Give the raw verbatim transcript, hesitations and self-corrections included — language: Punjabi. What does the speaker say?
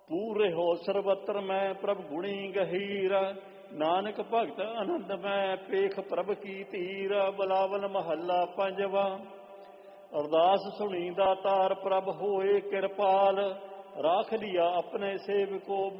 ਪੂਰੇ ਹੋ ਸਰਬਤਰ ਮੈਂ ਪ੍ਰਭ ਗੁਣੀ ਗਹੀਰ। ਨਾਨਕ ਭਗਤ ਆਨੰਦ ਮੈਂ ਪੇਖ ਪ੍ਰਭ ਕੀ ਧੀਰ। ਬਲਾਵਲ ਮਹੱਲਾ ਪੰਜਵਾ। ਅਰਦਾਸ ਸੁਣੀ ਦਾਤਾਰ ਪ੍ਰਭ ਹੋਏ ਕਿਰਪਾਲ। ਰਾਖ ਲਿਆ ਆਪਣੇ ਸੇਵਕੋ